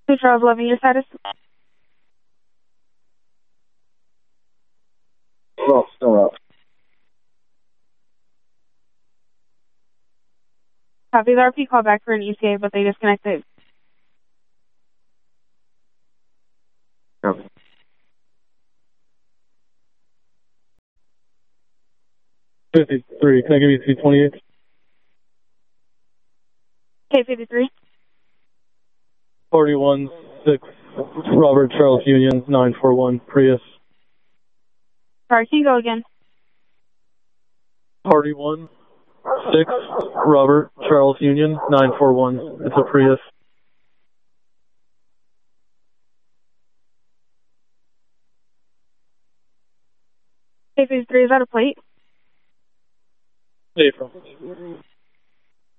2 Charles 11, your status? No, still up. Copy. The RP called back for an ETA, but they disconnected. Copy. Can I give you 228? K53. 41-6, Robert Charles Union, 941, Prius. Sorry, can you go again? 41-6, Robert Charles Union, 941. It's a Prius. K53, is that a plate? April.